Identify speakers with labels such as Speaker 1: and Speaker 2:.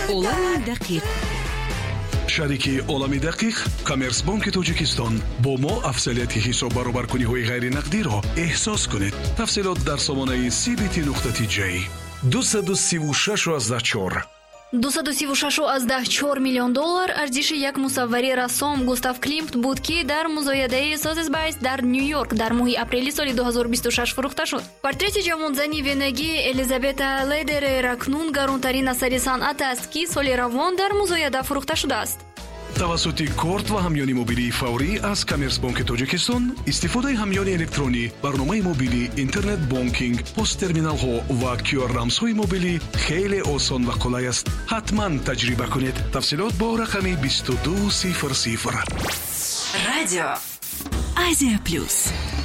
Speaker 1: олами дақиқ.
Speaker 2: шарики олами дақиқ коммерсбанки тоҷикистон бо мо афзалияти ҳисоб баробаркуниҳои ғайринақдиро эҳсос кунед. тафсилот дар сомонаи cbt.j 236.4
Speaker 3: $236.4 миллион арзиши як мусаввари рассом Густав Климт буд ки дар музоядаи Созесбайс дар Нью-Йорк дар моҳи апрели соли 2026 фурӯхта шуд. Портрети ҷавонзани венагии Элизабета Ледерер акнун гаронтарин асари санъат аст ки соли равон дар музояда фурӯхта шудааст.
Speaker 2: тавассути корт ва ҳамёни мобилии фаврӣ аз коммерсбанки тоҷикистон истифодаи ҳамёни электронӣ, барномаи мобилӣ, интернет бонкинг, посттерминалҳо ва QR-рамзҳои мобилӣ хеле осон ва қулай аст. ҳатман таҷриба кунед. тафсилот бо рақами 2200.
Speaker 1: Радио Азия Плюс.